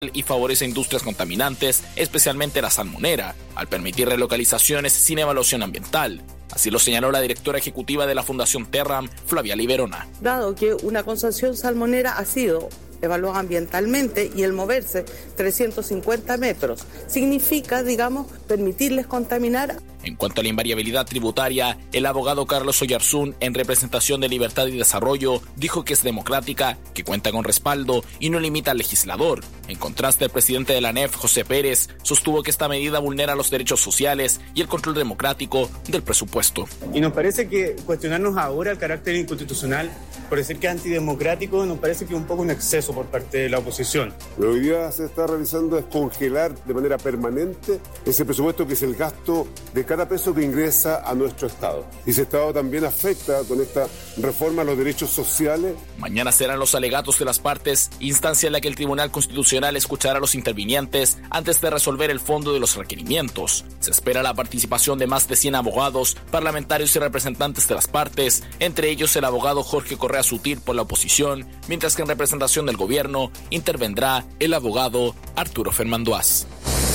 y favorece a industrias contaminantes, especialmente la salmonera, al permitir relocalizaciones sin evaluación ambiental. Así lo señaló la directora ejecutiva de la Fundación Terram, Flavia Liberona. Dado que una concesión salmonera ha sido evaluada ambientalmente y el moverse 350 metros significa, permitirles contaminar. En cuanto a la invariabilidad tributaria, el abogado Carlos Oyarzún, en representación de Libertad y Desarrollo, dijo que es democrática, que cuenta con respaldo y no limita al legislador. En contraste, el presidente de la ANEF, José Pérez, sostuvo que esta medida vulnera los derechos sociales y el control democrático del presupuesto. Y nos parece que cuestionarnos ahora el carácter inconstitucional, por decir que es antidemocrático, nos parece que es un poco un exceso por parte de la oposición. Lo que hoy día se está realizando es congelar de manera permanente ese presupuesto que es el gasto de cada peso que ingresa a nuestro Estado. Y ese Estado también afecta con esta reforma los derechos sociales. Mañana serán los alegatos de las partes, instancia en la que el Tribunal Constitucional escuchará a los intervinientes antes de resolver el fondo de los requerimientos. Se espera la participación de más de 100 abogados, parlamentarios y representantes de las partes, entre ellos el abogado Jorge Correa Sutil por la oposición, mientras que en representación del gobierno intervendrá el abogado Arturo Fermandoaz.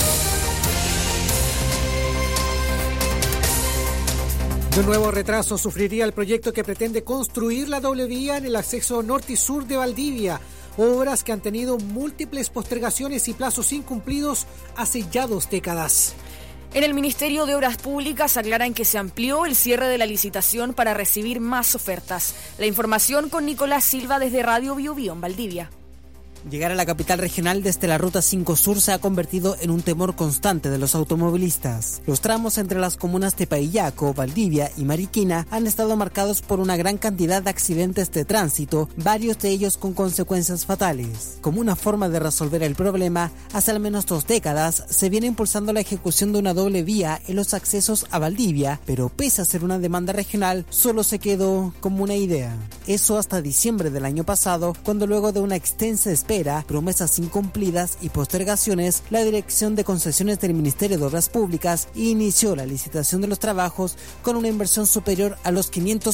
De un nuevo retraso sufriría el proyecto que pretende construir la doble vía en el acceso norte y sur de Valdivia, obras que han tenido múltiples postergaciones y plazos incumplidos hace ya 2 décadas. En el Ministerio de Obras Públicas aclaran que se amplió el cierre de la licitación para recibir más ofertas. La información con Nicolás Silva desde Radio Biobío en Valdivia. Llegar a la capital regional desde la Ruta 5 Sur se ha convertido en un temor constante de los automovilistas. Los tramos entre las comunas de Paillaco, Valdivia y Mariquina han estado marcados por una gran cantidad de accidentes de tránsito, varios de ellos con consecuencias fatales. Como una forma de resolver el problema, hace al menos 2 décadas se viene impulsando la ejecución de una doble vía en los accesos a Valdivia, pero pese a ser una demanda regional, solo se quedó como una idea. Eso hasta diciembre del año pasado, cuando luego de una extensa espera, promesas incumplidas y postergaciones, la Dirección de Concesiones del Ministerio de Obras Públicas inició la licitación de los trabajos con una inversión superior a los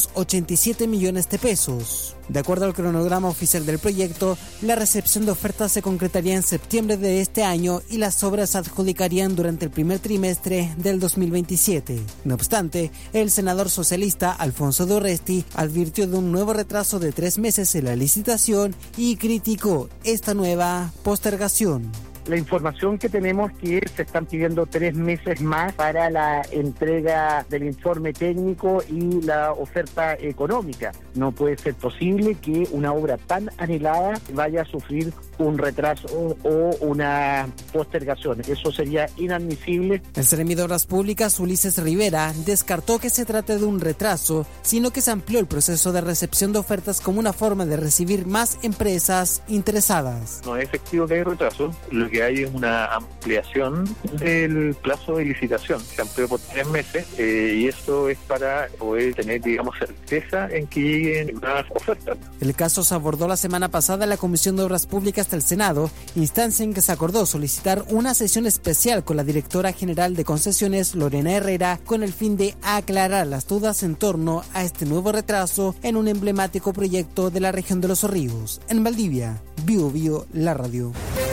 587 millones de pesos. De acuerdo al cronograma oficial del proyecto, la recepción de ofertas se concretaría en septiembre de este año y las obras se adjudicarían durante el primer trimestre del 2027. No obstante, el senador socialista Alfonso de Oresti advirtió de un nuevo retraso de 3 meses en la licitación y criticó esta nueva postergación. La información que tenemos es que se están pidiendo 3 meses más para la entrega del informe técnico y la oferta económica. No puede ser posible que una obra tan anhelada vaya a sufrir un retraso o una postergación. Eso sería inadmisible. El Seremi de Obras Públicas, Ulises Rivera, descartó que se trate de un retraso, sino que se amplió el proceso de recepción de ofertas como una forma de recibir más empresas interesadas. No es efectivo que hay retraso. Lo que hay es una ampliación del plazo de licitación. Se amplió por 3 meses y esto es para poder tener, certeza en que lleguen más ofertas. El caso se abordó la semana pasada en la Comisión de Obras Públicas del Senado, instancia en que se acordó solicitar una sesión especial con la directora general de concesiones, Lorena Herrera, con el fin de aclarar las dudas en torno a este nuevo retraso en un emblemático proyecto de la región de Los Ríos. En Valdivia, Biobío, la radio.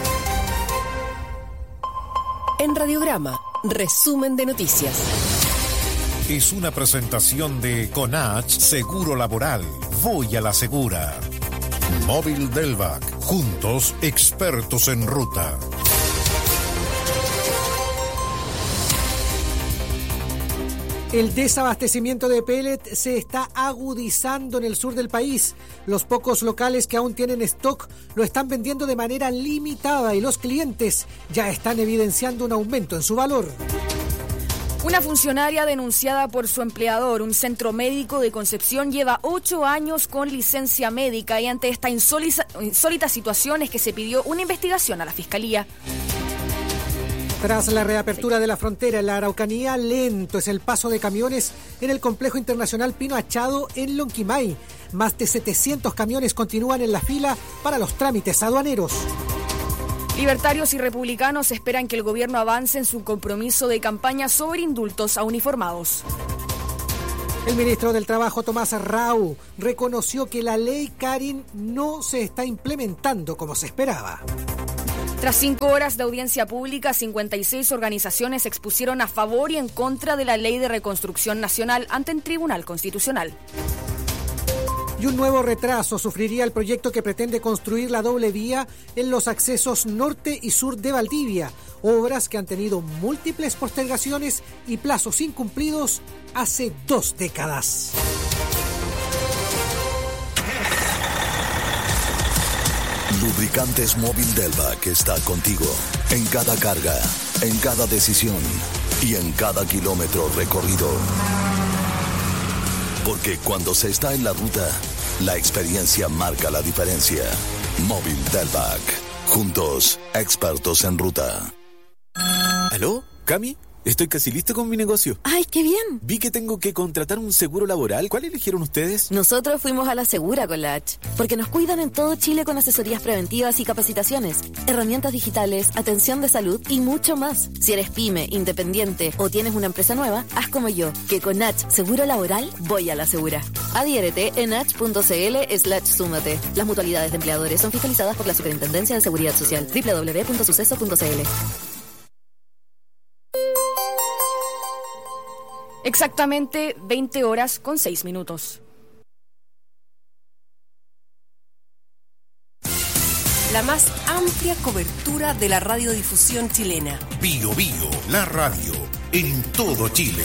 En Radiograma, resumen de noticias. Es una presentación de Conach Seguro Laboral. Voy a la segura. Móvil Delvac. Juntos, expertos en ruta. El desabastecimiento de pellet se está agudizando en el sur del país. Los pocos locales que aún tienen stock lo están vendiendo de manera limitada y los clientes ya están evidenciando un aumento en su valor. Una funcionaria denunciada por su empleador, un centro médico de Concepción, lleva 8 años con licencia médica y ante esta insólita situación es que se pidió una investigación a la Fiscalía. Tras la reapertura de la frontera en la Araucanía, lento es el paso de camiones en el complejo internacional Pino Achado en Lonquimay. Más de 700 camiones continúan en la fila para los trámites aduaneros. Libertarios y republicanos esperan que el gobierno avance en su compromiso de campaña sobre indultos a uniformados. El ministro del Trabajo, Tomás Rau, reconoció que la ley Karin no se está implementando como se esperaba. Tras 5 horas de audiencia pública, 56 organizaciones expusieron a favor y en contra de la Ley de Reconstrucción Nacional ante el Tribunal Constitucional. Y un nuevo retraso sufriría el proyecto que pretende construir la doble vía en los accesos norte y sur de Valdivia, obras que han tenido múltiples postergaciones y plazos incumplidos hace 2 décadas. Lubricantes Móvil Delvac está contigo en cada carga, en cada decisión y en cada kilómetro recorrido. Porque cuando se está en la ruta, la experiencia marca la diferencia. Móvil Delvac. Juntos, expertos en ruta. ¿Aló, Cami? Estoy casi listo con mi negocio. ¡Ay, qué bien! Vi que tengo que contratar un seguro laboral. ¿Cuál eligieron ustedes? Nosotros fuimos a la Segura con la H, porque nos cuidan en todo Chile con asesorías preventivas y capacitaciones, herramientas digitales, atención de salud y mucho más. Si eres pyme, independiente o tienes una empresa nueva, haz como yo, que con H Seguro Laboral voy a la Segura. Adhiérete en h.cl/súmate. Las mutualidades de empleadores son fiscalizadas por la Superintendencia de Seguridad Social. www.suceso.cl. Exactamente 20 horas con 6 minutos. La más amplia cobertura de la radiodifusión chilena. Bio Bio, la radio, en todo Chile.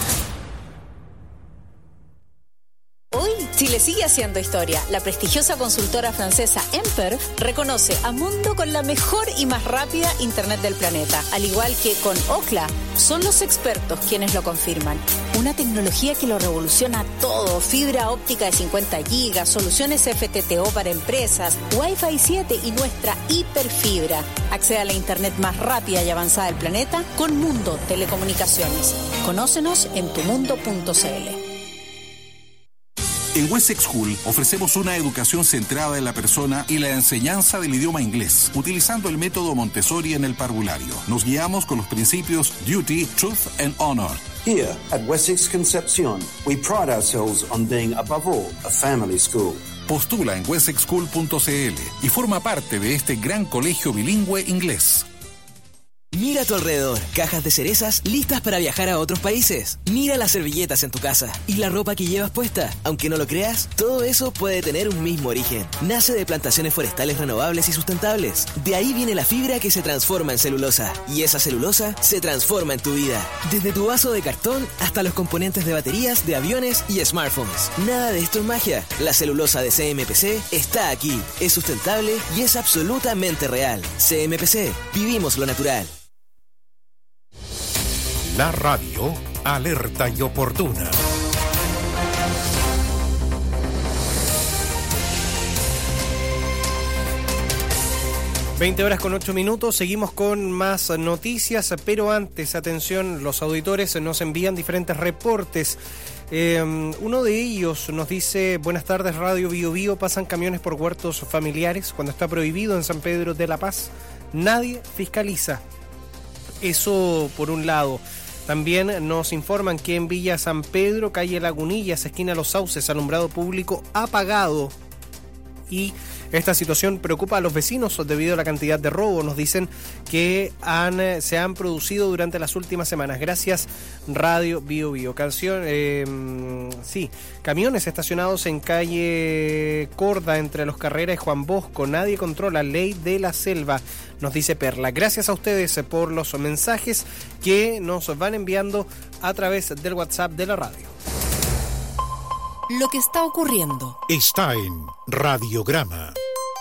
Hoy, Chile sigue haciendo historia. La prestigiosa consultora francesa Emper reconoce a Mundo con la mejor y más rápida Internet del planeta. Al igual que con Ookla, son los expertos quienes lo confirman. Una tecnología que lo revoluciona todo. Fibra óptica de 50 gigas, soluciones FTTO para empresas, Wi-Fi 7 y nuestra hiperfibra. Accede a la Internet más rápida y avanzada del planeta con Mundo Telecomunicaciones. Conócenos en tumundo.cl. En Wessex School ofrecemos una educación centrada en la persona y la enseñanza del idioma inglés, utilizando el método Montessori en el parvulario. Nos guiamos con los principios Duty, Truth and Honor. Here at Wessex Concepcion, we pride ourselves on being above all a family school. Postula en wessexschool.cl y forma parte de este gran colegio bilingüe inglés. Mira a tu alrededor, cajas de cerezas listas para viajar a otros países. Mira las servilletas en tu casa y la ropa que llevas puesta. Aunque no lo creas, todo eso puede tener un mismo origen. Nace de plantaciones forestales renovables y sustentables. De ahí viene la fibra que se transforma en celulosa. Y esa celulosa se transforma en tu vida. Desde tu vaso de cartón hasta los componentes de baterías, de aviones y smartphones. Nada de esto es magia. La celulosa de CMPC está aquí. Es sustentable y es absolutamente real. CMPC, vivimos lo natural. La radio, alerta y oportuna. Horas con 8 minutos, seguimos con más noticias, pero antes, atención, los auditores nos envían diferentes reportes. Uno de ellos nos dice: buenas tardes, Radio Bio Bio, pasan camiones por huertos familiares cuando está prohibido en San Pedro de la Paz. Nadie fiscaliza. Eso por un lado. También nos informan que en Villa San Pedro, calle Lagunillas, esquina Los Sauces, alumbrado público apagado. Y esta situación preocupa a los vecinos debido a la cantidad de robos. Nos dicen que se han producido durante las últimas semanas. Gracias, Radio Bio Bio. Camiones estacionados en calle Corda entre Los Carreras y Juan Bosco. Nadie controla, ley de la selva, nos dice Perla. Gracias a ustedes por los mensajes que nos van enviando a través del WhatsApp de la radio. Lo que está ocurriendo está en Radiograma.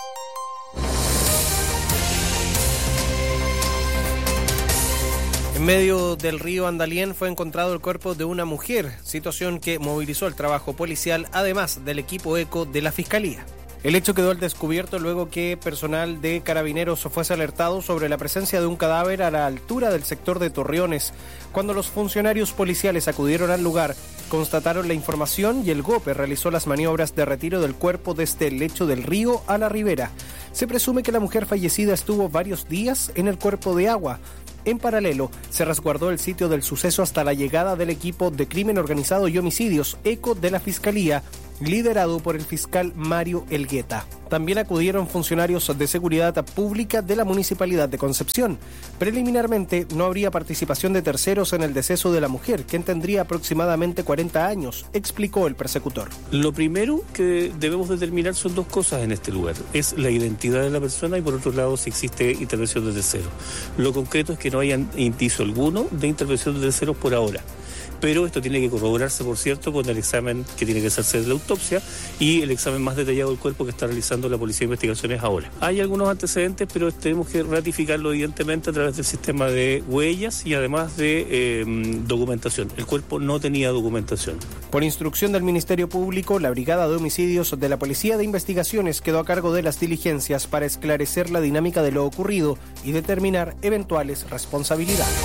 En medio del río Andalién fue encontrado el cuerpo de una mujer, situación que movilizó el trabajo policial, además del equipo ECO de la Fiscalía. El hecho quedó al descubierto luego que personal de Carabineros fuese alertado sobre la presencia de un cadáver a la altura del sector de Torreones. Cuando los funcionarios policiales acudieron al lugar, constataron la información y el GOPE realizó las maniobras de retiro del cuerpo desde el lecho del río a la ribera. Se presume que la mujer fallecida estuvo varios días en el cuerpo de agua. En paralelo, se resguardó el sitio del suceso hasta la llegada del equipo de crimen organizado y homicidios ECO de la Fiscalía liderado por el fiscal Mario Elgueta. También acudieron funcionarios de seguridad pública de la Municipalidad de Concepción. Preliminarmente, no habría participación de terceros en el deceso de la mujer, quien tendría aproximadamente 40 años, explicó el persecutor. Lo primero que debemos determinar son dos cosas en este lugar. Es la identidad de la persona y, por otro lado, si existe intervención de terceros. Lo concreto es que no haya indicio alguno de intervención de terceros por ahora. Pero esto tiene que corroborarse, por cierto, con el examen que tiene que hacerse de la autopsia y el examen más detallado del cuerpo que está realizando la Policía de Investigaciones ahora. Hay algunos antecedentes, pero tenemos que ratificarlo evidentemente a través del sistema de huellas y además de documentación. El cuerpo no tenía documentación. Por instrucción del Ministerio Público, la Brigada de Homicidios de la Policía de Investigaciones quedó a cargo de las diligencias para esclarecer la dinámica de lo ocurrido y determinar eventuales responsabilidades.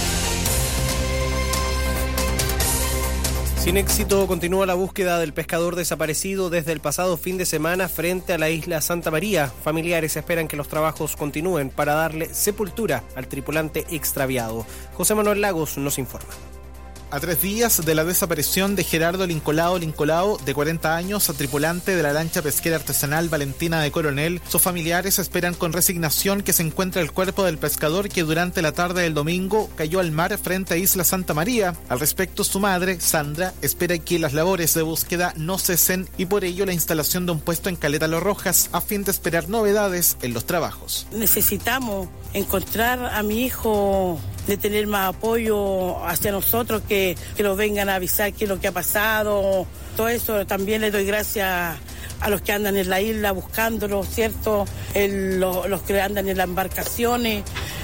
Sin éxito continúa la búsqueda del pescador desaparecido desde el pasado fin de semana frente a la isla Santa María. Familiares esperan que los trabajos continúen para darle sepultura al tripulante extraviado. José Manuel Lagos nos informa. A 3 días de la desaparición de Gerardo Lincolao, de 40 años, tripulante de la lancha pesquera artesanal Valentina de Coronel, sus familiares esperan con resignación que se encuentre el cuerpo del pescador que durante la tarde del domingo cayó al mar frente a Isla Santa María. Al respecto, su madre, Sandra, espera que las labores de búsqueda no cesen y por ello la instalación de un puesto en Caleta Los Rojas a fin de esperar novedades en los trabajos. Necesitamos encontrar a mi hijo, de tener más apoyo hacia nosotros, que nos vengan a avisar qué es lo que ha pasado. Todo eso también le doy gracias a los que andan en la isla buscándolo, ¿cierto? Los que andan en las embarcaciones,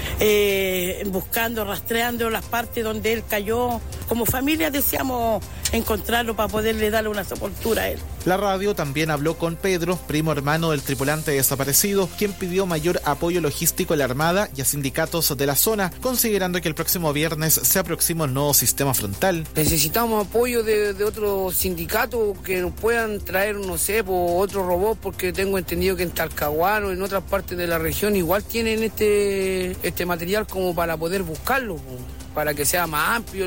buscando, rastreando las partes donde él cayó. Como familia deseamos encontrarlo para poderle darle una sepultura a él. La radio también habló con Pedro, primo hermano del tripulante desaparecido, quien pidió mayor apoyo logístico a la Armada y a sindicatos de la zona, considerando que el próximo viernes se aproxima un nuevo sistema frontal. Necesitamos apoyo de otros sindicatos que nos puedan traer, no sé, otro robot, porque tengo entendido que en Talcahuano, en otras partes de la región, igual tienen este material como para poder buscarlo, para que sea más amplio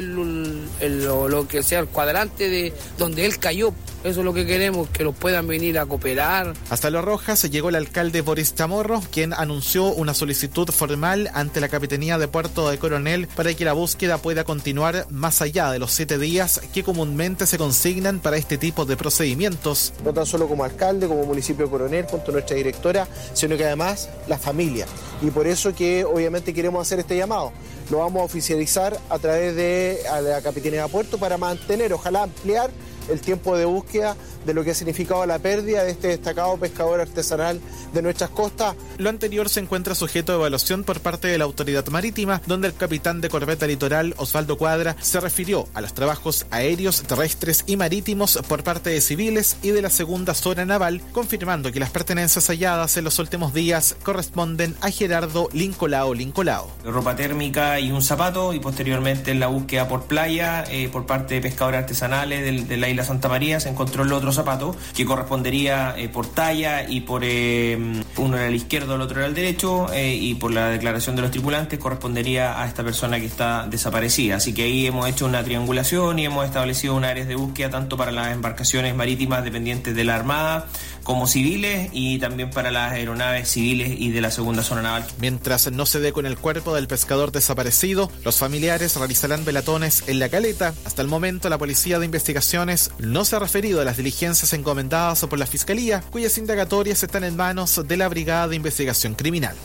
lo que sea el cuadrante de donde él cayó. Eso es lo que queremos, que los puedan venir a cooperar. Hasta Los Rojas llegó el alcalde Boris Chamorro, quien anunció una solicitud formal ante la Capitanía de Puerto de Coronel para que la búsqueda pueda continuar más allá de los 7 días que comúnmente se consignan para este tipo de procedimientos. No tan solo como alcalde, como municipio de Coronel, junto a nuestra directora, sino que además la familia. Y por eso que obviamente queremos hacer este llamado. Lo vamos a oficializar a través de la Capitanía de Puerto para mantener, ojalá ampliar el tiempo de búsqueda de lo que ha significado la pérdida de este destacado pescador artesanal de nuestras costas. Lo anterior se encuentra sujeto a evaluación por parte de la autoridad marítima, donde el capitán de corbeta litoral, Osvaldo Cuadra, se refirió a los trabajos aéreos, terrestres y marítimos por parte de civiles y de la segunda zona naval, confirmando que las pertenencias halladas en los últimos días corresponden a Gerardo Lincolao. Ropa térmica y un zapato, y posteriormente en la búsqueda por playa por parte de pescadores artesanales de la isla Santa María se encontró el otro zapato que correspondería por talla y por uno era el izquierdo, el otro era el derecho, y por la declaración de los tripulantes correspondería a esta persona que está desaparecida. Así que ahí hemos hecho una triangulación y hemos establecido unas áreas de búsqueda tanto para las embarcaciones marítimas dependientes de la Armada como civiles, y también para las aeronaves civiles y de la segunda zona naval. Mientras no se dé con el cuerpo del pescador desaparecido, los familiares realizarán velatones en la caleta. Hasta el momento, la Policía de Investigaciones no se ha referido a las diligencias encomendadas por la Fiscalía, cuyas indagatorias están en manos de la Brigada de Investigación Criminal.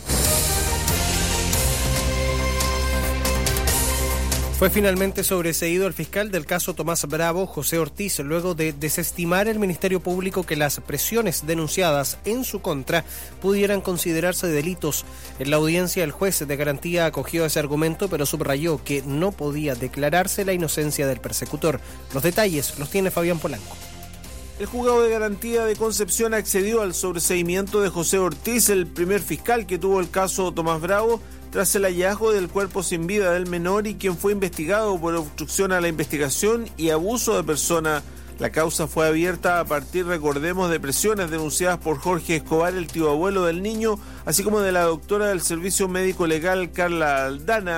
Fue finalmente sobreseído el fiscal del caso Tomás Bravo, José Ortiz, luego de desestimar el Ministerio Público que las presiones denunciadas en su contra pudieran considerarse delitos. En la audiencia, el juez de garantía acogió ese argumento, pero subrayó que no podía declararse la inocencia del persecutor. Los detalles los tiene Fabián Polanco. El juzgado de garantía de Concepción accedió al sobreseimiento de José Ortiz, el primer fiscal que tuvo el caso Tomás Bravo, tras el hallazgo del cuerpo sin vida del menor y quien fue investigado por obstrucción a la investigación y abuso de persona. La causa fue abierta a partir, recordemos, de presiones denunciadas por Jorge Escobar, el tío abuelo del niño, así como de la doctora del Servicio Médico Legal, Carla Aldana.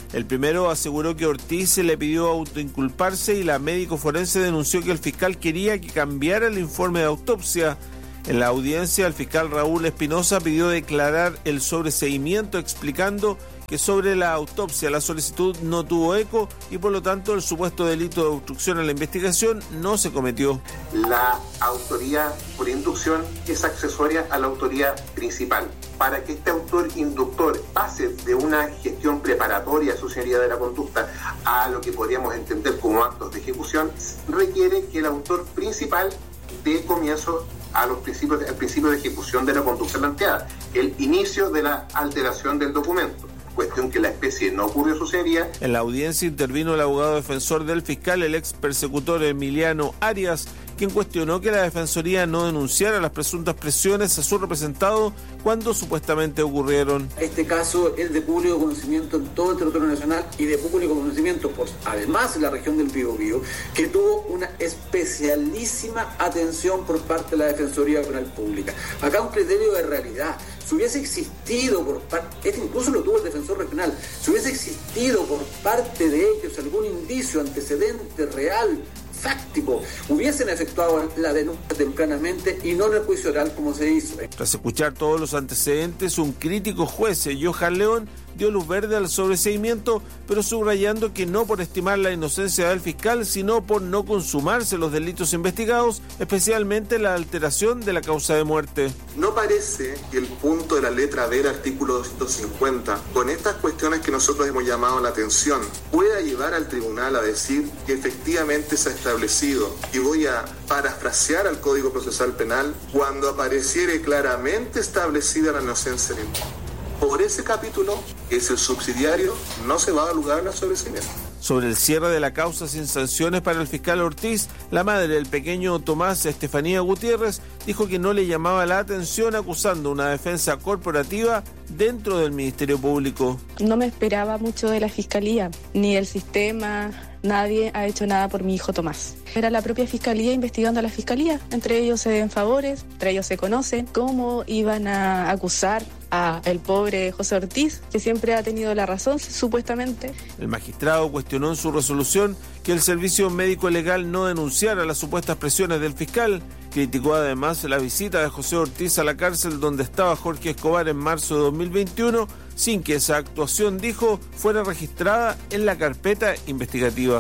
El primero aseguró que Ortiz se le pidió autoinculparse y la médico forense denunció que el fiscal quería que cambiara el informe de autopsia. En la audiencia, el fiscal Raúl Espinosa pidió declarar el sobreseimiento, explicando que sobre la autopsia la solicitud no tuvo eco y por lo tanto el supuesto delito de obstrucción a la investigación no se cometió. La autoría por inducción es accesoria a la autoría principal. Para que este autor inductor pase de una gestión preparatoria, su señoría, de la conducta a lo que podríamos entender como actos de ejecución, requiere que el autor principal dé comienzo al principio de ejecución de la conducta planteada, el inicio de la alteración del documento. Cuestión que la especie no ocurrió, su señoría. En la audiencia intervino el abogado defensor del fiscal, el ex persecutor Emiliano Arias, quien cuestionó que la Defensoría no denunciara las presuntas presiones a su representado cuando supuestamente ocurrieron. Este caso es de público conocimiento en todo el territorio nacional y de público conocimiento, por además en la región del Biobío, que tuvo una especialísima atención por parte de la Defensoría Penal Pública. Acá un criterio de realidad. Si hubiese existido por parte, este incluso lo tuvo el defensor regional, si hubiese existido por parte de ellos algún indicio, antecedente real, fáctico, hubiesen efectuado la denuncia tempranamente y no en el juicio oral como se hizo. Tras escuchar todos los antecedentes, un crítico juez, Johan León, dio luz verde al sobreseimiento, pero subrayando que no por estimar la inocencia del fiscal, sino por no consumarse los delitos investigados, especialmente la alteración de la causa de muerte. No parece que el punto de la letra B del artículo 250, con estas cuestiones que nosotros hemos llamado la atención, pueda llevar al tribunal a decir que efectivamente se ha establecido, y voy a parafrasear al Código Procesal Penal, cuando apareciere claramente establecida la inocencia del imputado. Por ese capítulo, que es el subsidiario, no se va a dar lugar al sobreseimiento. Sobre el cierre de la causa sin sanciones para el fiscal Ortiz, la madre del pequeño Tomás, Estefanía Gutiérrez, dijo que no le llamaba la atención, acusando una defensa corporativa dentro del Ministerio Público. No me esperaba mucho de la Fiscalía, ni del sistema. Nadie ha hecho nada por mi hijo Tomás. Era la propia Fiscalía investigando a la Fiscalía. Entre ellos se den favores, entre ellos se conocen. ¿Cómo iban a acusar a el pobre José Ortiz, que siempre ha tenido la razón, supuestamente? El magistrado cuestionó en su resolución que el Servicio Médico Legal no denunciara las supuestas presiones del fiscal. Criticó además la visita de José Ortiz a la cárcel donde estaba Jorge Escobar en marzo de 2021, sin que esa actuación, dijo, fuera registrada en la carpeta investigativa.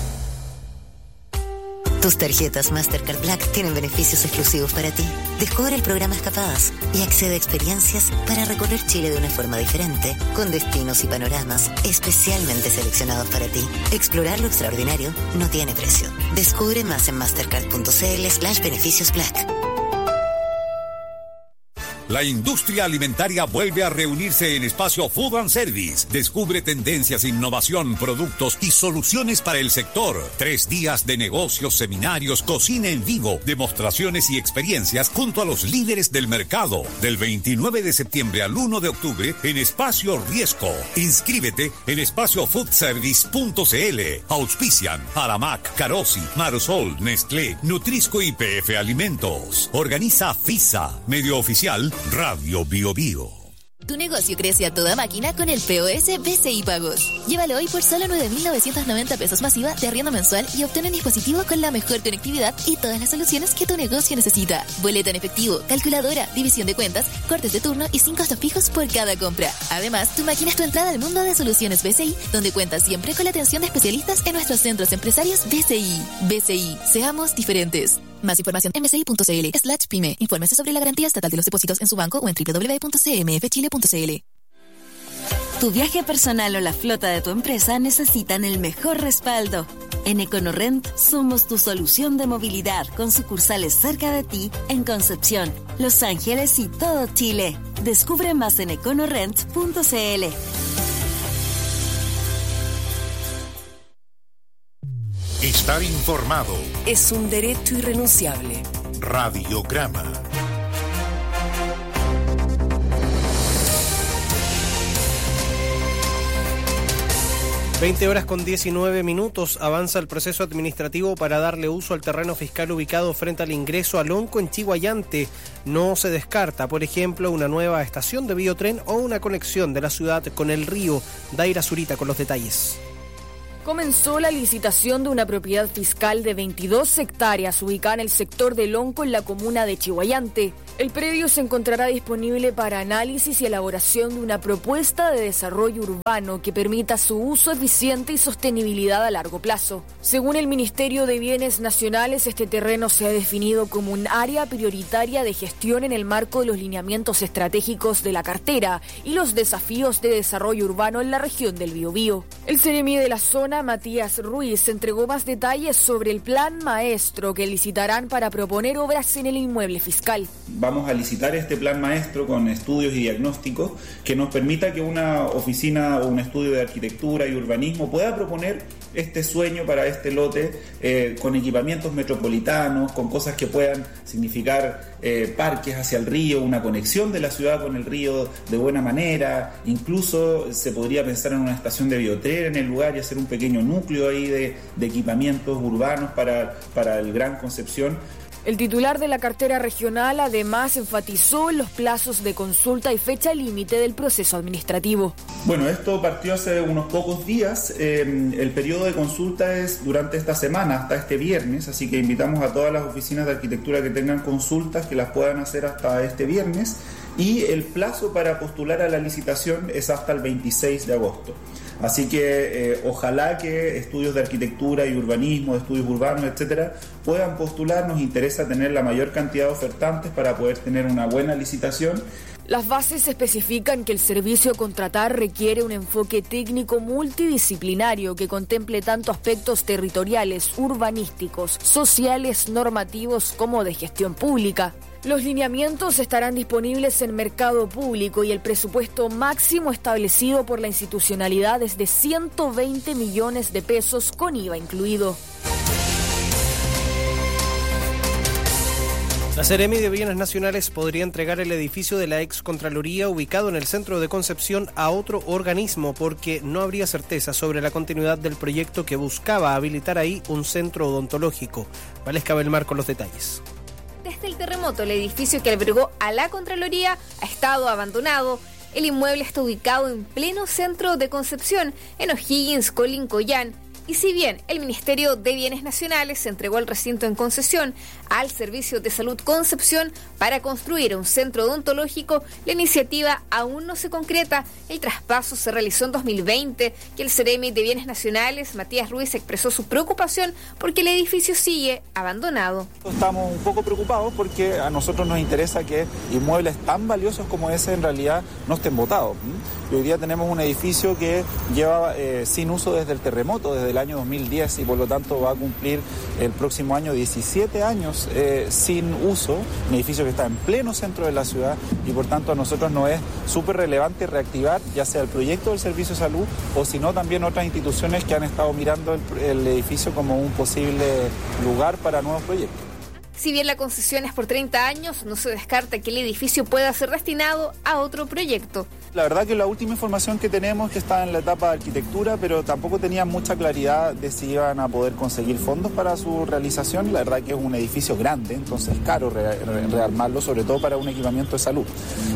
Tus tarjetas Mastercard Black tienen beneficios exclusivos para ti. Descubre el programa Escapadas y accede a experiencias para recorrer Chile de una forma diferente, con destinos y panoramas especialmente seleccionados para ti. Explorar lo extraordinario no tiene precio. Descubre más en mastercard.cl/beneficios Black. La industria alimentaria vuelve a reunirse en Espacio Food and Service. Descubre tendencias, innovación, productos y soluciones para el sector. 3 días de negocios, seminarios, cocina en vivo, demostraciones y experiencias junto a los líderes del mercado. Del 29 de septiembre al 1 de octubre en Espacio Riesco. Inscríbete en espaciofoodservice.cl. Auspician Aramac, Carosi, Marosol, Nestlé, Nutrisco y PF Alimentos. Organiza FISA, medio oficial Radio Bio Bio. Tu negocio crece a toda máquina con el POS BCI Pagos. Llévalo hoy por solo 9.990 pesos masiva de arriendo mensual y obtén un dispositivo con la mejor conectividad y todas las soluciones que tu negocio necesita. Boleta en efectivo, calculadora, división de cuentas, cortes de turno y 5 costos fijos por cada compra. Además, tu máquina es tu entrada al mundo de soluciones BCI, donde cuentas siempre con la atención de especialistas en nuestros centros empresarios BCI. BCI, seamos diferentes. Más información en bci.cl/pyme. Infórmese sobre la garantía estatal de los depósitos en su banco o en www.cmfchile.cl. Tu viaje personal o la flota de tu empresa necesitan el mejor respaldo. En EconoRent somos tu solución de movilidad con sucursales cerca de ti en Concepción, Los Ángeles y todo Chile. Descubre más en econorent.cl. Estar informado es un derecho irrenunciable. Radiograma. 20:19. Avanza el proceso administrativo para darle uso al terreno fiscal ubicado frente al ingreso a Lonco en Chiguayante. No se descarta, por ejemplo, una nueva estación de biotren o una conexión de la ciudad con el río. Daira Zurita con los detalles. Comenzó la licitación de una propiedad fiscal de 22 hectáreas ubicada en el sector de Lonco en la comuna de Chiguayante. El predio se encontrará disponible para análisis y elaboración de una propuesta de desarrollo urbano que permita su uso eficiente y sostenibilidad a largo plazo. Según el Ministerio de Bienes Nacionales, este terreno se ha definido como un área prioritaria de gestión en el marco de los lineamientos estratégicos de la cartera y los desafíos de desarrollo urbano en la región del Biobío. El seremi de la zona, Matías Ruiz, entregó más detalles sobre el plan maestro que licitarán para proponer obras en el inmueble fiscal. Vamos a licitar este plan maestro con estudios y diagnósticos que nos permita que una oficina o un estudio de arquitectura y urbanismo pueda proponer este sueño para este lote con equipamientos metropolitanos, con cosas que puedan significar parques hacia el río, una conexión de la ciudad con el río de buena manera. Incluso se podría pensar en una estación de biotren en el lugar y hacer un pequeño núcleo ahí de equipamientos urbanos para el Gran Concepción. El titular de la cartera regional además enfatizó en los plazos de consulta y fecha límite del proceso administrativo. Bueno, esto partió hace unos pocos días. El periodo de consulta es durante esta semana, hasta este viernes, así que invitamos a todas las oficinas de arquitectura que tengan consultas que las puedan hacer hasta este viernes. Y el plazo para postular a la licitación es hasta el 26 de agosto. Así que ojalá que estudios de arquitectura y urbanismo, estudios urbanos, etcétera, puedan postular. Nos interesa tener la mayor cantidad de ofertantes para poder tener una buena licitación. Las bases especifican que el servicio a contratar requiere un enfoque técnico multidisciplinario que contemple tanto aspectos territoriales, urbanísticos, sociales, normativos como de gestión pública. Los lineamientos estarán disponibles en mercado público y el presupuesto máximo establecido por la institucionalidad es de 120 millones de pesos con IVA incluido. La Seremi de Bienes Nacionales podría entregar el edificio de la Excontraloría ubicado en el centro de Concepción a otro organismo porque no habría certeza sobre la continuidad del proyecto que buscaba habilitar ahí un centro odontológico. Valesca Belmar con los detalles. Desde el terremoto, el edificio que albergó a la Contraloría ha estado abandonado. El inmueble está ubicado en pleno centro de Concepción, en O'Higgins, Colincoyán. Y si bien el Ministerio de Bienes Nacionales entregó el recinto en concesión al Servicio de Salud Concepción para construir un centro odontológico, la iniciativa aún no se concreta. El traspaso se realizó en 2020 y el seremi de Bienes Nacionales, Matías Ruiz, expresó su preocupación porque el edificio sigue abandonado. Estamos un poco preocupados porque a nosotros nos interesa que inmuebles tan valiosos como ese en realidad no estén botados. Y hoy día tenemos un edificio que lleva sin uso desde el terremoto, desde el año 2010, y por lo tanto va a cumplir el próximo año 17 años sin uso, un edificio que está en pleno centro de la ciudad, y por tanto a nosotros nos es súper relevante reactivar ya sea el proyecto del Servicio de Salud o si no también otras instituciones que han estado mirando el edificio como un posible lugar para nuevos proyectos. Si bien la concesión es por 30 años, no se descarta que el edificio pueda ser destinado a otro proyecto. La verdad que la última información que tenemos es que está en la etapa de arquitectura, pero tampoco tenían mucha claridad de si iban a poder conseguir fondos para su realización. La verdad que es un edificio grande, entonces es caro rearmarlo, sobre todo para un equipamiento de salud.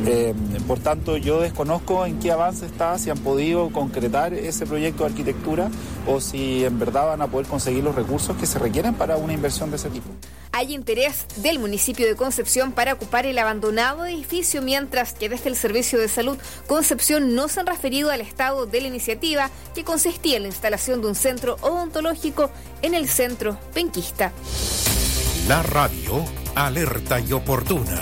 Por tanto, yo desconozco en qué avance está, si han podido concretar ese proyecto de arquitectura o si en verdad van a poder conseguir los recursos que se requieren para una inversión de ese tipo. Hay interés del municipio de Concepción para ocupar el abandonado edificio, mientras que desde el Servicio de Salud Concepción no se han referido al estado de la iniciativa, que consistía en la instalación de un centro odontológico en el centro penquista. La radio, alerta y oportuna.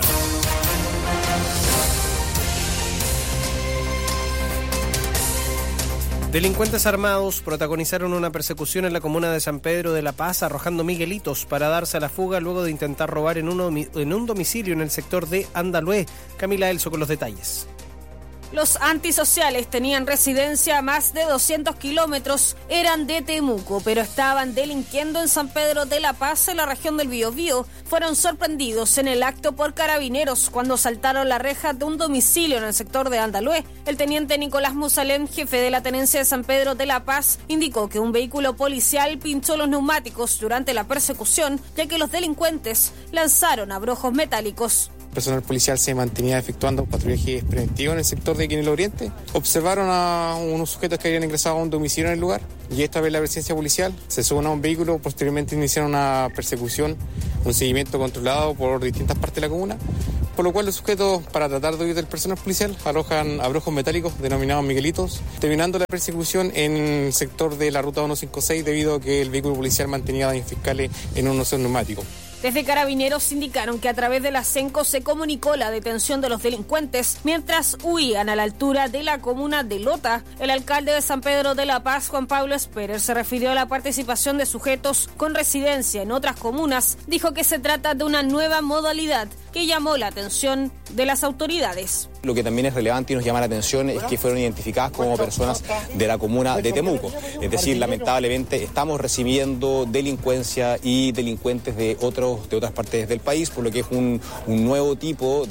Delincuentes armados protagonizaron una persecución en la comuna de San Pedro de la Paz, arrojando miguelitos para darse a la fuga luego de intentar robar en un domicilio en el sector de Andalué. Camila Elso con los detalles. Los antisociales tenían residencia a más de 200 kilómetros, eran de Temuco, pero estaban delinquiendo en San Pedro de la Paz, en la región del Biobío. Fueron sorprendidos en el acto por carabineros cuando saltaron la reja de un domicilio en el sector de Andalúe. El teniente Nicolás Musalem, jefe de la tenencia de San Pedro de la Paz, indicó que un vehículo policial pinchó los neumáticos durante la persecución, ya que los delincuentes lanzaron abrojos metálicos. Personal policial se mantenía efectuando patrullaje preventivo en el sector de Quinel Oriente. Observaron a unos sujetos que habían ingresado a un domicilio en el lugar y esta vez la presencia policial se subió a un vehículo. Posteriormente iniciaron una persecución, un seguimiento controlado por distintas partes de la comuna, por lo cual los sujetos, para tratar de huir del personal policial, arrojan abrojos metálicos denominados Miguelitos, terminando la persecución en el sector de la ruta 156 debido a que el vehículo policial mantenía daños fiscales en unos neumáticos. Desde Carabineros indicaron que a través de la CENCO se comunicó la detención de los delincuentes mientras huían a la altura de la comuna de Lota. El alcalde de San Pedro de la Paz, Juan Pablo Esperer, se refirió a la participación de sujetos con residencia en otras comunas. Dijo que se trata de una nueva modalidad que llamó la atención de las autoridades. Lo que también es relevante y nos llama la atención es que fueron identificadas como personas de la comuna de Temuco. Es decir, lamentablemente estamos recibiendo delincuencia y delincuentes de otras partes del país, por lo que es un nuevo tipo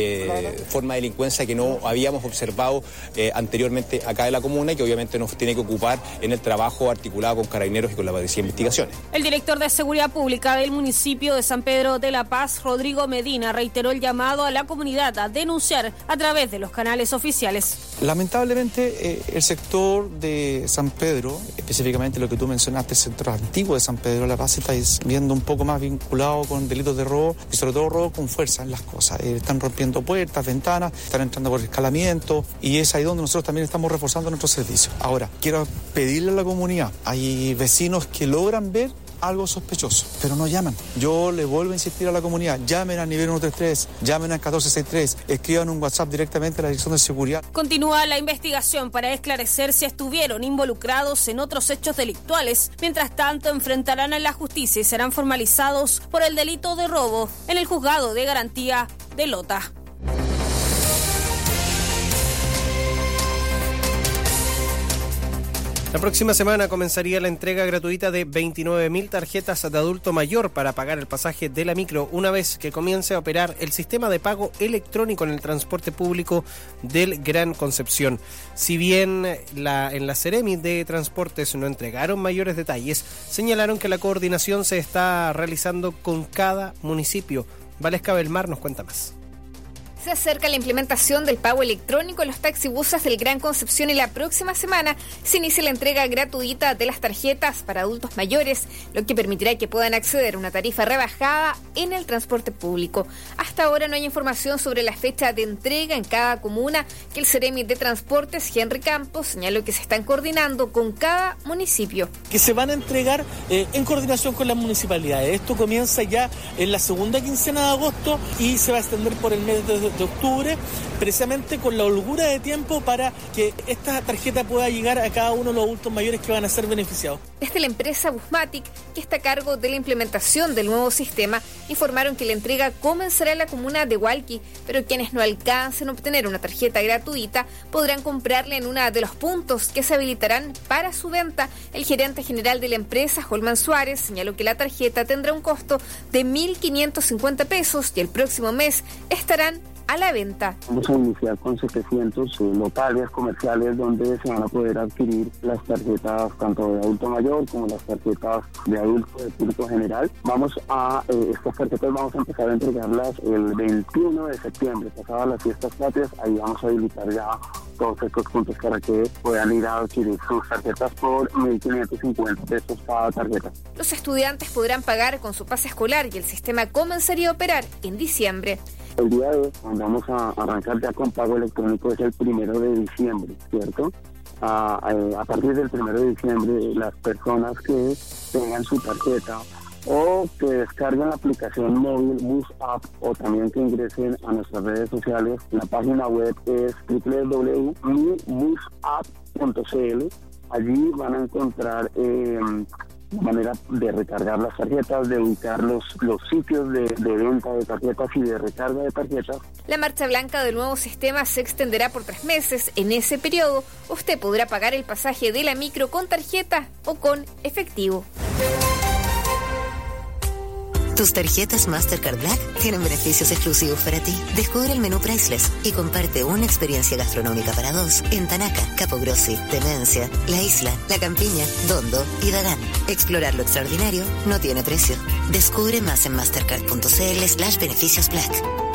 de forma de delincuencia que no habíamos observado anteriormente acá en la comuna y que obviamente nos tiene que ocupar en el trabajo articulado con Carabineros y con la Policía de Investigaciones. El director de Seguridad Pública del municipio de San Pedro de la Paz, Rodrigo Medina, reiteró el llamado a la comunidad a denunciar a través de los canales oficiales. Lamentablemente el sector de San Pedro, específicamente lo que tú mencionaste, el sector antiguo de San Pedro de la Paz, está viendo un poco más vinculado con delitos de robo y sobre todo robo con fuerza en las cosas. Están rompiendo puertas, ventanas, están entrando por escalamiento y es ahí donde nosotros también estamos reforzando nuestros servicios. Ahora, quiero pedirle a la comunidad, hay vecinos que logran ver algo sospechoso, pero no llaman. Yo le vuelvo a insistir a la comunidad, llamen al nivel 133, llamen al 1463, escriban un WhatsApp directamente a la Dirección de Seguridad. Continúa la investigación para esclarecer si estuvieron involucrados en otros hechos delictuales. Mientras tanto, enfrentarán a la justicia y serán formalizados por el delito de robo en el juzgado de garantía de Lota. La próxima semana comenzaría la entrega gratuita de 29.000 tarjetas de adulto mayor para pagar el pasaje de la micro una vez que comience a operar el sistema de pago electrónico en el transporte público del Gran Concepción. Si bien en la Seremi de Transportes no entregaron mayores detalles, señalaron que la coordinación se está realizando con cada municipio. Valesca Belmar nos cuenta más. Se acerca la implementación del pago electrónico en los taxibuses del Gran Concepción y la próxima semana se inicia la entrega gratuita de las tarjetas para adultos mayores, lo que permitirá que puedan acceder a una tarifa rebajada en el transporte público. Hasta ahora no hay información sobre la fecha de entrega en cada comuna, que el Seremi de Transportes, Henry Campos, señaló que se están coordinando con cada municipio. Que se van a entregar en coordinación con las municipalidades. Esto comienza ya en la segunda quincena de agosto y se va a extender por el mes de octubre, precisamente con la holgura de tiempo para que esta tarjeta pueda llegar a cada uno de los adultos mayores que van a ser beneficiados. Desde la empresa Busmatic, que está a cargo de la implementación del nuevo sistema, informaron que la entrega comenzará en la comuna de Hualqui, pero quienes no alcancen a obtener una tarjeta gratuita podrán comprarla en uno de los puntos que se habilitarán para su venta. El gerente general de la empresa, Holman Suárez, señaló que la tarjeta tendrá un costo de 1.550 pesos y el próximo mes estarán a la venta. Vamos a iniciar con 700 locales comerciales donde se van a poder adquirir las tarjetas tanto de adulto mayor como las tarjetas de adulto de público general. Estas tarjetas vamos a empezar a entregarlas el 21 de septiembre, pasadas las fiestas patrias. Ahí vamos a habilitar ya todos estos puntos para que puedan ir a adquirir sus tarjetas por 1.550 pesos cada tarjeta. Los estudiantes podrán pagar con su pase escolar y el sistema comenzaría a operar en diciembre. El día de hoy vamos a arrancar ya con pago electrónico, es el 1 de diciembre, ¿cierto? A partir del 1 de diciembre, las personas que tengan su tarjeta o que descarguen la aplicación móvil Bus App o también que ingresen a nuestras redes sociales, la página web es www.mibusapp.cl. Allí van a encontrar la manera de recargar las tarjetas, de ubicar los sitios de venta de tarjetas y de recarga de tarjetas. La marcha blanca del nuevo sistema se extenderá por 3 meses. En ese periodo, usted podrá pagar el pasaje de la micro con tarjeta o con efectivo. Tus tarjetas Mastercard Black tienen beneficios exclusivos para ti. Descubre el menú Priceless y comparte una experiencia gastronómica para 2 en Tanaca, Capogrossi, Demencia, La Isla, La Campiña, Dondo y Dagán. Explorar lo extraordinario no tiene precio. Descubre más en mastercard.cl/beneficios Black.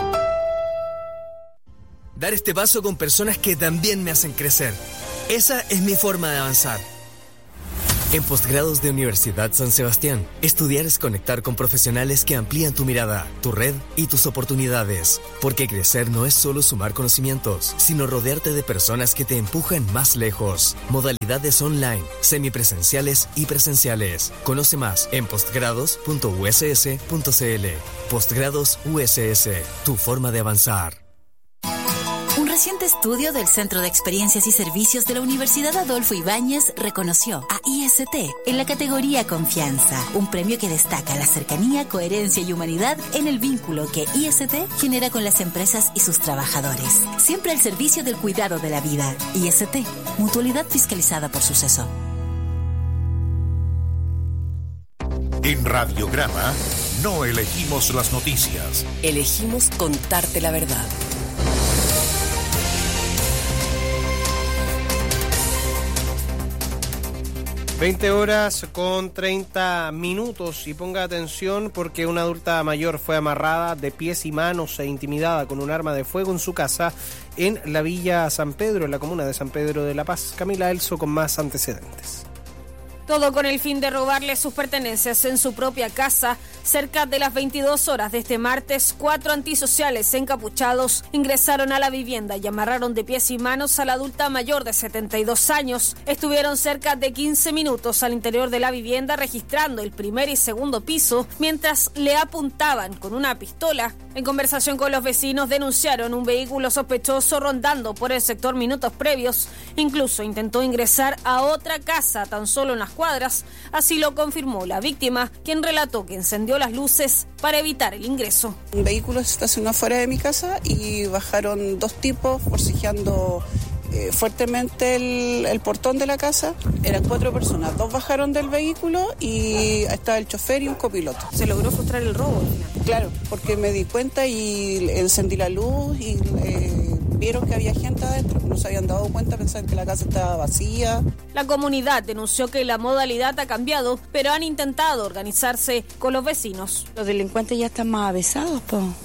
Dar este paso con personas que también me hacen crecer. Esa es mi forma de avanzar. En Postgrados de Universidad San Sebastián, estudiar es conectar con profesionales que amplían tu mirada, tu red y tus oportunidades. Porque crecer no es solo sumar conocimientos, sino rodearte de personas que te empujan más lejos. Modalidades online, semipresenciales y presenciales. Conoce más en postgrados.uss.cl. Postgrados USS, tu forma de avanzar. Un reciente estudio del Centro de Experiencias y Servicios de la Universidad Adolfo Ibáñez reconoció a IST en la categoría Confianza, un premio que destaca la cercanía, coherencia y humanidad en el vínculo que IST genera con las empresas y sus trabajadores. Siempre al servicio del cuidado de la vida. IST, mutualidad fiscalizada por Suceso. En Radiograma no elegimos las noticias. Elegimos contarte la verdad. 20 horas con 30 minutos y ponga atención porque una adulta mayor fue amarrada de pies y manos e intimidada con un arma de fuego en su casa en la Villa San Pedro, en la comuna de San Pedro de la Paz. Camila Elso con más antecedentes. Todo con el fin de robarle sus pertenencias en su propia casa. Cerca de las 22 horas de este martes, 4 antisociales encapuchados ingresaron a la vivienda y amarraron de pies y manos a la adulta mayor de 72 años. Estuvieron cerca de 15 minutos al interior de la vivienda registrando el primer y segundo piso mientras le apuntaban con una pistola. En conversación con los vecinos denunciaron un vehículo sospechoso rondando por el sector minutos previos. Incluso intentó ingresar a otra casa tan solo unas cuadras. Así lo confirmó la víctima, quien relató que encendió las luces para evitar el ingreso. Un vehículo se estacionó fuera de mi casa y bajaron 2 tipos forcejeando fuertemente el portón de la casa. Eran 4 personas, 2 bajaron del vehículo y estaba el chofer y un copiloto. ¿Se logró frustrar el robo? Claro, porque me di cuenta y encendí la luz y vieron que había gente adentro, no se habían dado cuenta, pensaban que la casa estaba vacía. La comunidad denunció que la modalidad ha cambiado, pero han intentado organizarse con los vecinos. Los delincuentes ya están más avesados,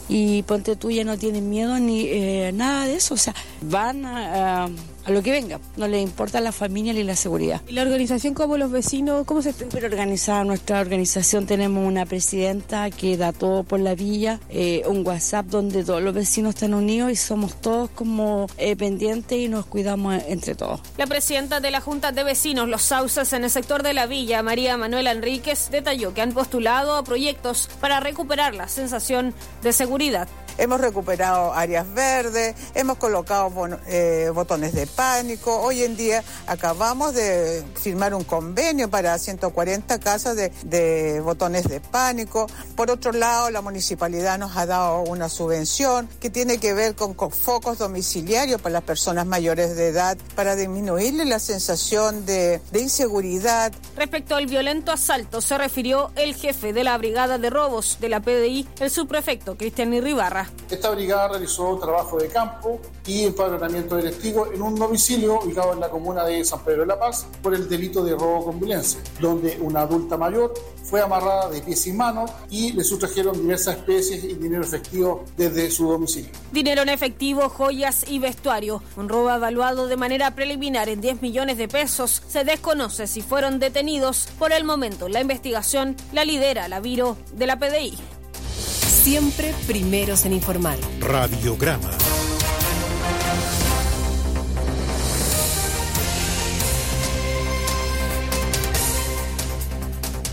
y ponte tú, ya no tienen miedo ni nada de eso, o sea, van a lo que venga, no les importa la familia ni la seguridad. ¿Y la organización como los vecinos, cómo se está? Súper organizada nuestra organización, tenemos una presidenta que da todo por la villa, un WhatsApp donde todos los vecinos están unidos y somos todos como pendientes y nos cuidamos entre todos. La presidenta de la Junta de Vecinos Los Sauces en el sector de la villa, María Manuela Enríquez, detalló que han postulado a proyectos para recuperar la sensación de seguridad. Hemos recuperado áreas verdes, hemos colocado botones de pánico. Hoy en día acabamos de firmar un convenio para 140 casas de botones de pánico. Por otro lado, la municipalidad nos ha dado una subvención que tiene que ver con focos domiciliarios para las personas mayores de edad para disminuirle la sensación de inseguridad. Respecto al violento asalto, se refirió el jefe de la Brigada de Robos de la PDI, el subprefecto Cristian Irribarra. Esta brigada realizó trabajo de campo y empadronamiento delictivo en un domicilio ubicado en la comuna de San Pedro de la Paz por el delito de robo con violencia, donde una adulta mayor fue amarrada de pies y manos y le sustrajeron diversas especies y dinero efectivo desde su domicilio. Dinero en efectivo, joyas y vestuario. Un robo evaluado de manera preliminar en 10 millones de pesos. Se desconoce si fueron detenidos. Por el momento, la investigación la lidera la Viro de la PDI. Siempre primeros en informar. Radiograma.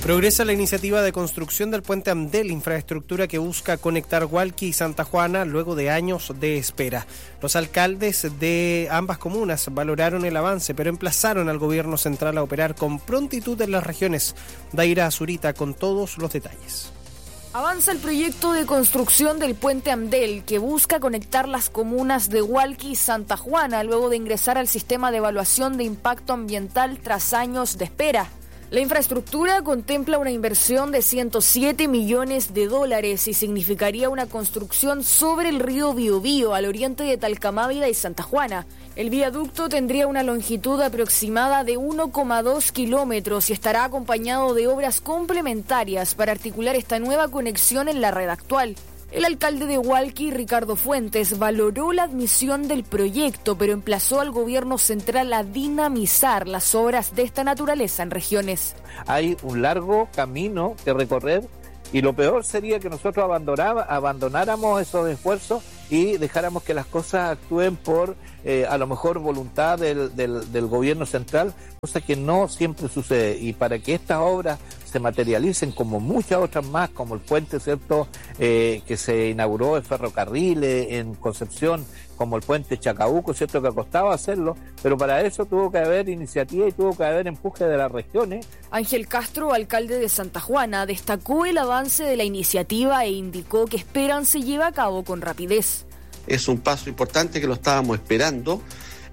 Progresa la iniciativa de construcción del puente Amdel, infraestructura que busca conectar Hualqui y Santa Juana luego de años de espera. Los alcaldes de ambas comunas valoraron el avance, pero emplazaron al gobierno central a operar con prontitud en las regiones. Daira Azurita con todos los detalles. Avanza el proyecto de construcción del puente Amdel, que busca conectar las comunas de Hualqui y Santa Juana luego de ingresar al sistema de evaluación de impacto ambiental tras años de espera. La infraestructura contempla una inversión de $107 millones y significaría una construcción sobre el río Biobío al oriente de Talcamávida y Santa Juana. El viaducto tendría una longitud aproximada de 1,2 kilómetros y estará acompañado de obras complementarias para articular esta nueva conexión en la red actual. El alcalde de Hualqui, Ricardo Fuentes, valoró la admisión del proyecto, pero emplazó al gobierno central a dinamizar las obras de esta naturaleza en regiones. Hay un largo camino que recorrer y lo peor sería que nosotros abandonáramos esos esfuerzos y dejáramos que las cosas actúen por a lo mejor voluntad del gobierno central, cosa que no siempre sucede. Y para que estas obras se materialicen como muchas otras más, como el puente, ¿cierto?, que se inauguró en ferrocarril en Concepción, como el puente Chacabuco, ¿cierto?, que costaba hacerlo, pero para eso tuvo que haber iniciativa y tuvo que haber empuje de las regiones. Ángel Castro, alcalde de Santa Juana, destacó el avance de la iniciativa e indicó que esperan se lleve a cabo con rapidez. Es un paso importante que lo estábamos esperando,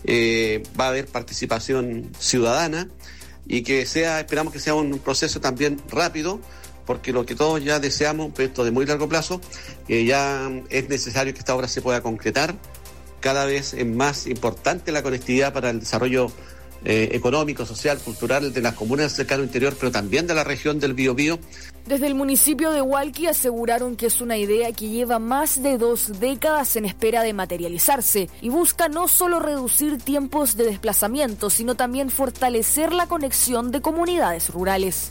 va a haber participación ciudadana y esperamos que sea un proceso también rápido, porque lo que todos ya deseamos, un proyecto de muy largo plazo, ya es necesario que esta obra se pueda concretar. Cada vez es más importante la conectividad para el desarrollo económico, social, cultural de las comunas del cercano interior, pero también de la región del Biobío. Desde el municipio de Hualqui aseguraron que es una idea que lleva más de 2 décadas en espera de materializarse y busca no solo reducir tiempos de desplazamiento, sino también fortalecer la conexión de comunidades rurales.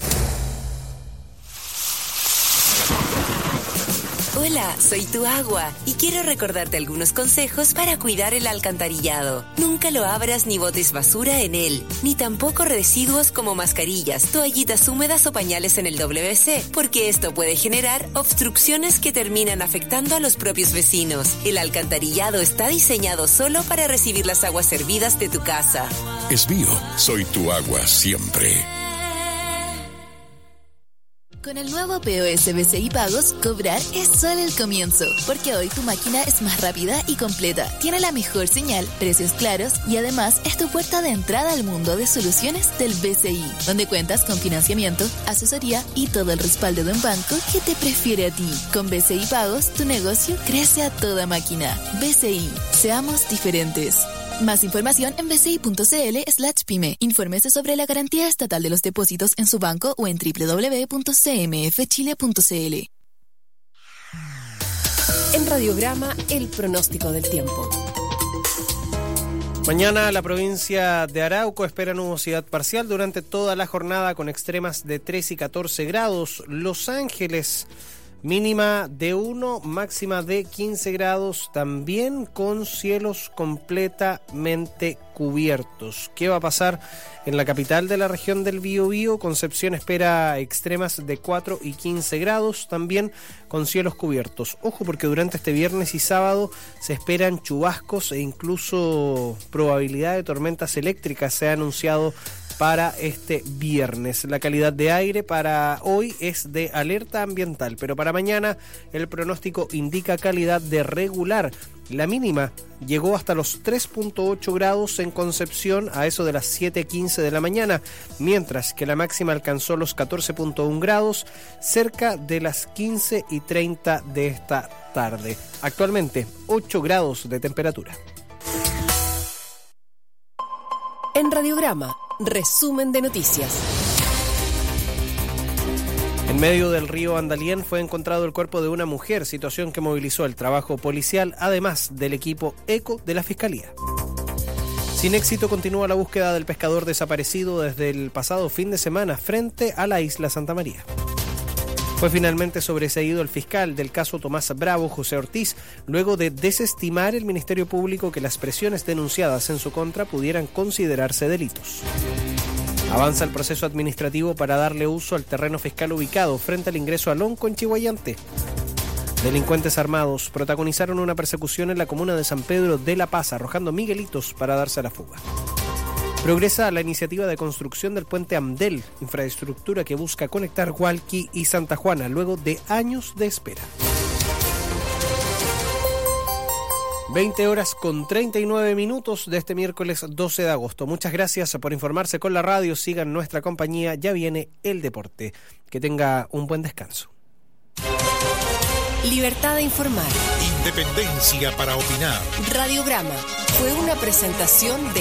Hola, soy tu agua y quiero recordarte algunos consejos para cuidar el alcantarillado. Nunca lo abras ni botes basura en él, ni tampoco residuos como mascarillas, toallitas húmedas o pañales en el WC, porque esto puede generar obstrucciones que terminan afectando a los propios vecinos. El alcantarillado está diseñado solo para recibir las aguas servidas de tu casa. Es mío, soy tu agua siempre. Con el nuevo POS BCI Pagos, cobrar es solo el comienzo, porque hoy tu máquina es más rápida y completa, tiene la mejor señal, precios claros y además es tu puerta de entrada al mundo de soluciones del BCI, donde cuentas con financiamiento, asesoría y todo el respaldo de un banco que te prefiere a ti. Con BCI Pagos, tu negocio crece a toda máquina. BCI, seamos diferentes. Más información en bci.cl/pyme. Infórmese sobre la garantía estatal de los depósitos en su banco o en www.cmfchile.cl. En Radiograma, el pronóstico del tiempo. Mañana la provincia de Arauco espera nubosidad parcial durante toda la jornada con extremas de 13 y 14 grados. Los Ángeles, mínima de 1, máxima de 15 grados, también con cielos completamente cubiertos. ¿Qué va a pasar en la capital de la región del Biobío? Concepción espera extremas de 4 y 15 grados, también con cielos cubiertos. Ojo, porque durante este viernes y sábado se esperan chubascos e incluso probabilidad de tormentas eléctricas. Se ha anunciado para este viernes. La calidad de aire para hoy es de alerta ambiental, pero para mañana el pronóstico indica calidad de regular. La mínima llegó hasta los 3.8 grados en Concepción a eso de las 7:15 de la mañana, mientras que la máxima alcanzó los 14.1 grados cerca de las 15:30 de esta tarde. Actualmente 8 grados de temperatura. En Radiograma, resumen de noticias. En medio del río Andalién fue encontrado el cuerpo de una mujer, situación que movilizó el trabajo policial, además del equipo ECO de la Fiscalía. Sin éxito continúa la búsqueda del pescador desaparecido desde el pasado fin de semana frente a la isla Santa María. Fue finalmente sobreseído el fiscal del caso Tomás Bravo, José Ortiz, luego de desestimar el Ministerio Público que las presiones denunciadas en su contra pudieran considerarse delitos. Avanza el proceso administrativo para darle uso al terreno fiscal ubicado frente al ingreso a Lonco en Chihuayante. Delincuentes armados protagonizaron una persecución en la comuna de San Pedro de la Paz, arrojando miguelitos para darse a la fuga. Progresa la iniciativa de construcción del puente Amdel, infraestructura que busca conectar Hualqui y Santa Juana luego de años de espera. 20 horas con 39 minutos de este miércoles 12 de agosto. Muchas gracias por informarse con la radio. Sigan nuestra compañía. Ya viene el deporte. Que tenga un buen descanso. Libertad de informar. Independencia para opinar. Radiograma fue una presentación de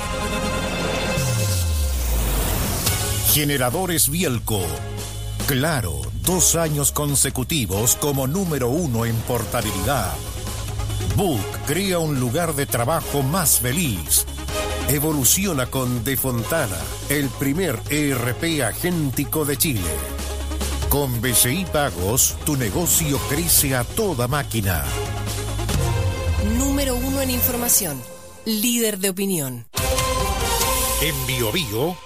Generadores Bielco. Claro, 2 años consecutivos como número 1 en portabilidad. Book crea un lugar de trabajo más feliz. Evoluciona con De Fontana, el primer ERP agéntico de Chile. Con BCI Pagos, tu negocio crece a toda máquina. Número 1 en información. Líder de opinión. En Bio Bio,